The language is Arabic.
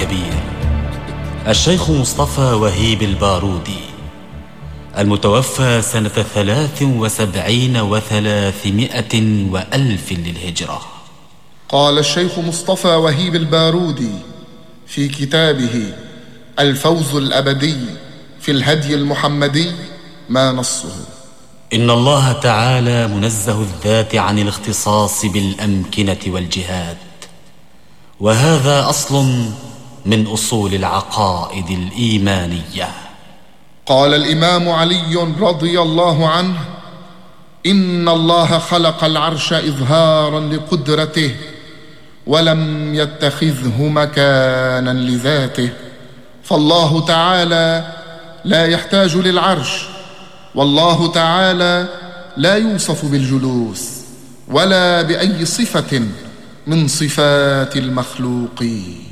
الكبير الشيخ مصطفى وهيب البارودي، المتوفى سنة 73 و300 وألف للهجرة. قال الشيخ مصطفى وهيب البارودي في كتابه الفوز الأبدي في الهدي المحمدي ما نصه: إن الله تعالى منزه الذات عن الاختصاص بالأمكنة والجهاد، وهذا أصل من أصول العقائد الإيمانية. قال الإمام علي رضي الله عنه: إن الله خلق العرش إظهارا لقدرته ولم يتخذه مكانا لذاته، فالله تعالى لا يحتاج للعرش، والله تعالى لا يوصف بالجلوس ولا بأي صفة من صفات المخلوقين.